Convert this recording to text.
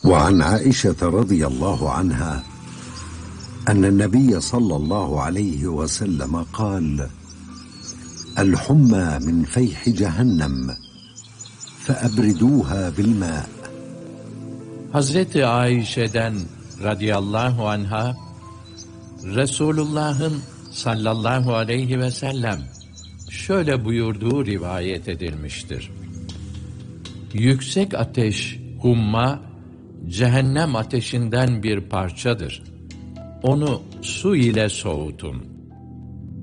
وعن عائشة رضي الله عنها أن النبي صلى الله عليه وسلم قال: الحمى من فيح جهنم فأبردوها بالماء. Hazreti Ayşe'den radıyallahu anha, Resulullah'ın sallallahu aleyhi ve sellem şöyle buyurduğu rivayet edilmiştir. Yüksek ateş, humma, cehennem ateşinden bir parçadır. Onu su ile soğutun.